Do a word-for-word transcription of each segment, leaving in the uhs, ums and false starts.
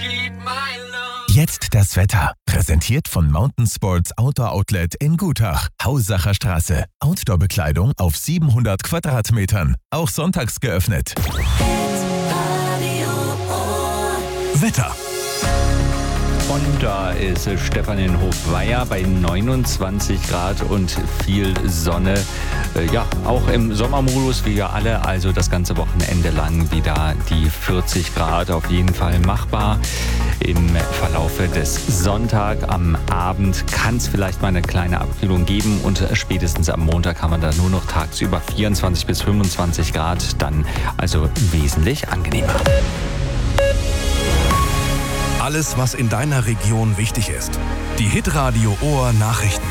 Jetzt das Wetter. Präsentiert von Mountain Sports Outdoor Outlet in Gutach. Hausacher Straße. Outdoor-Bekleidung auf siebenhundert Quadratmetern. Auch sonntags geöffnet. Wetter. Und da ist Stefan in Hofweier bei neunundzwanzig Grad und viel Sonne. Äh, ja, auch im Sommermodus wie wir alle, also das ganze Wochenende lang wieder die vierzig Grad auf jeden Fall machbar. Im Verlaufe des Sonntag am Abend kann es vielleicht mal eine kleine Abkühlung geben und spätestens am Montag haben wir dann nur noch tagsüber vierundzwanzig bis fünfundzwanzig Grad, dann also wesentlich angenehmer. Alles, was in deiner Region wichtig ist. Die Hitradio Ohr Nachrichten.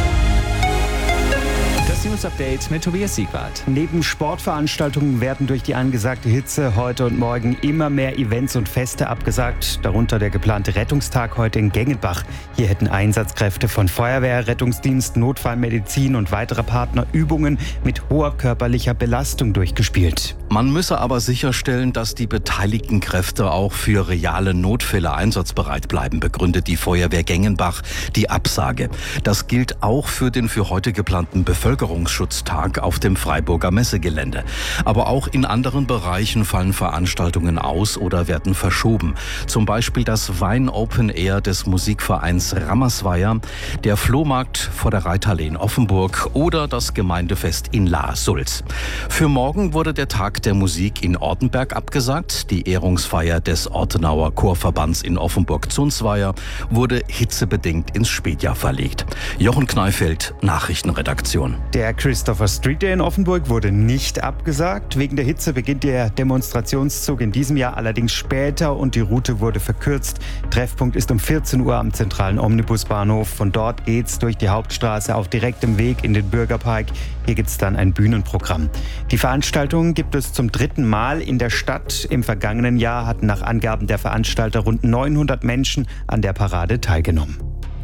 Das News-Update mit Tobias Siegwart. Neben Sportveranstaltungen werden durch die angesagte Hitze heute und morgen immer mehr Events und Feste abgesagt, darunter der geplante Rettungstag heute in Gengenbach. Hier hätten Einsatzkräfte von Feuerwehr, Rettungsdienst, Notfallmedizin und weitere Partner Übungen mit hoher körperlicher Belastung durchgespielt. Man müsse aber sicherstellen, dass die beteiligten Kräfte auch für reale Notfälle einsatzbereit bleiben, begründet die Feuerwehr Gengenbach die Absage. Das gilt auch für den für heute geplanten Bevölkerungsschutztag auf dem Freiburger Messegelände. Aber auch in anderen Bereichen fallen Veranstaltungen aus oder werden verschoben. Zum Beispiel das Wein Open Air des Musikvereins Rammersweier, der Flohmarkt vor der Reithalle in Offenburg oder das Gemeindefest in La-Sulz. Für morgen wurde der Tag der Musik in Ortenberg abgesagt. Die Ehrungsfeier des Ortenauer Chorverbands in Offenburg-Zunzweier wurde hitzebedingt ins Spätjahr verlegt. Jochen Kneifeld, Nachrichtenredaktion. Der Christopher Street Day in Offenburg wurde nicht abgesagt. Wegen der Hitze beginnt der Demonstrationszug in diesem Jahr allerdings später und die Route wurde verkürzt. Treffpunkt ist um vierzehn Uhr am zentralen Omnibusbahnhof. Von dort geht's durch die Hauptstraße auf direktem Weg in den Bürgerpark. Hier gibt's dann ein Bühnenprogramm. Die Veranstaltung gibt es zum dritten Mal in der Stadt. Im vergangenen Jahr hatten nach Angaben der Veranstalter rund neunhundert Menschen an der Parade teilgenommen.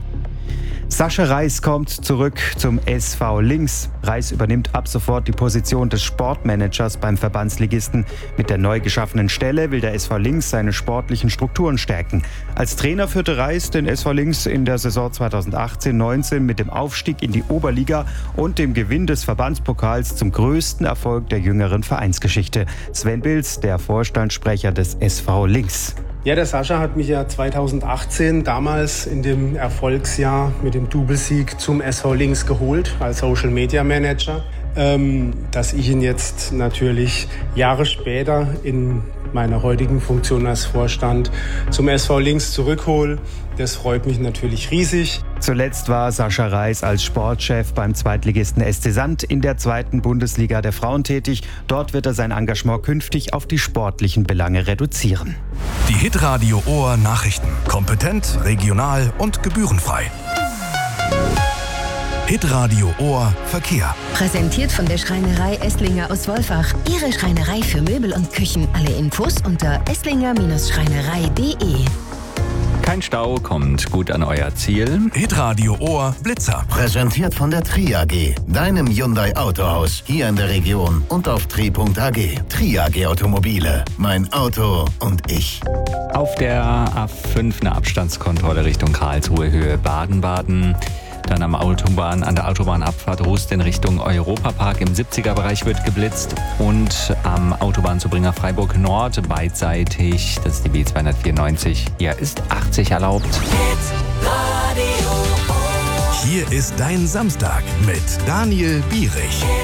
Sascha Reis kommt zurück zum S V Links. Reis übernimmt ab sofort die Position des Sportmanagers beim Verbandsligisten. Mit der neu geschaffenen Stelle will der S V Links seine sportlichen Strukturen stärken. Als Trainer führte Reis den S V Links in der Saison zweitausendachtzehn neunzehn mit dem Aufstieg in die Oberliga und dem Gewinn des Verbandspokals zum größten Erfolg der jüngeren Vereinsgeschichte. Sven Bilz, der Vorstandssprecher des S V Links. Ja, der Sascha hat mich ja zweitausendachtzehn damals in dem Erfolgsjahr mit dem Doublesieg zum S V Links geholt als Social Media Manager. Ähm, dass ich ihn jetzt natürlich Jahre später in meiner heutigen Funktion als Vorstand zum S V Links zurückhole, das freut mich natürlich riesig. Zuletzt war Sascha Reis als Sportchef beim Zweitligisten S C Sand in der zweiten Bundesliga der Frauen tätig. Dort wird er sein Engagement künftig auf die sportlichen Belange reduzieren. Die Hitradio Ohr Nachrichten. Kompetent, regional und gebührenfrei. Hitradio Ohr Verkehr. Präsentiert von der Schreinerei Esslinger aus Wolfach. Ihre Schreinerei für Möbel und Küchen. Alle Infos unter esslinger Schreinerei punkt de. Kein Stau, kommt gut an euer Ziel. Hitradio Ohr Blitzer. Präsentiert von der Tri A G, deinem Hyundai Autohaus, hier in der Region und auf tri punkt a g. Tri A G Automobile, mein Auto und ich. Auf der A fünf eine Abstandskontrolle Richtung Karlsruhe Höhe Baden-Baden. Dann am Autobahn, an der Autobahnabfahrt Rust in Richtung Europapark im siebziger-Bereich wird geblitzt. Und am Autobahnzubringer Freiburg Nord beidseitig, das ist die B zweihundertvierundneunzig, hier ist achtzig erlaubt. Hier ist dein Samstag mit Daniel Bierich.